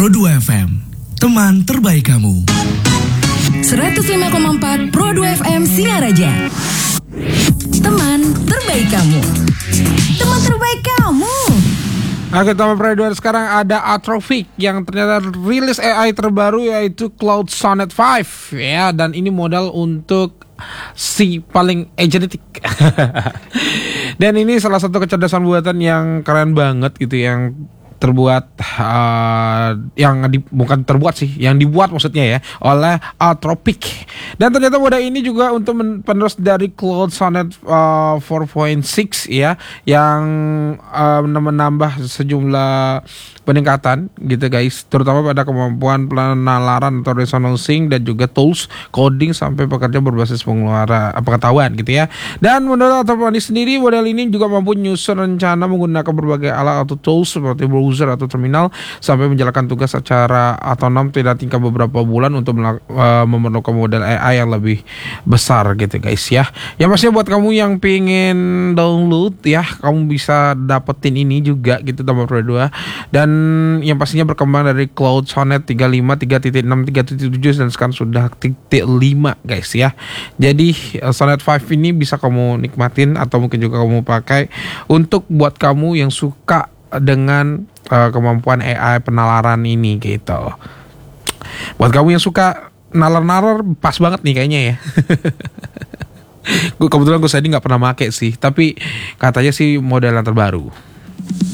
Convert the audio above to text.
Pro 2 FM, teman terbaik kamu. 105,4 Pro 2 FM Singaraja. Teman terbaik kamu. Teman terbaik kamu. Oke, teman Pro 2 sekarang ada Atrophic yang ternyata rilis AI terbaru yaitu Claude Sonnet 5 ya, dan ini modal untuk si paling agentic. Dan ini salah satu kecerdasan buatan yang keren banget gitu, yang terbuat yang dibuat maksudnya ya oleh Atrophic. Dan ternyata modal ini juga untuk penerus dari Claude Sonnet 4.6 ya, yang menambah sejumlah peningkatan gitu guys, terutama pada kemampuan penalaran atau resonansi dan juga tools coding sampai pekerja berbasis pengetahuan gitu ya. Dan menurut Atrophic sendiri, model ini juga mampu menyusun rencana menggunakan berbagai alat atau tools seperti browser atau terminal sampai menjalankan tugas secara otonom, tidak tinggal beberapa bulan untuk memerlukan model AI yang lebih besar gitu guys ya. Yang pastinya buat kamu yang pengen download ya, kamu bisa dapetin ini juga gitu teman Pro 2. Dan yang pastinya berkembang dari Claude Sonnet 3.5, 3.6, 3.7 dan sekarang sudah 3.5 guys ya. Jadi Sonnet 5 ini bisa kamu nikmatin atau mungkin juga kamu pakai untuk buat kamu yang suka dengan kemampuan AI penalaran ini gitu. Buat kamu yang suka nalar-nalar pas banget nih kayaknya ya. Kebetulan gue sendiri nggak pernah make sih, tapi katanya sih model yang terbaru.